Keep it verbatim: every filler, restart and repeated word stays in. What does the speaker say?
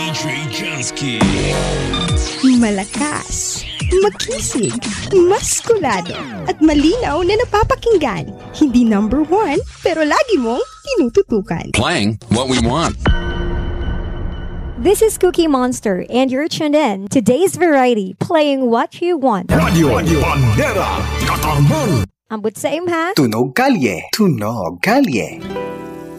J Jansky. Malakas, makisig, maskulado, at malinaw na napapakinggan. Hindi number one, pero lagi mong tinututukan. Playing what we want. This is Cookie Monster, and you're tuned in to Today's Variety, playing what you want. Radio, Radio Bandera, Katarman. Ambot sa imha. Tunog Kalye, Tunog Kalye.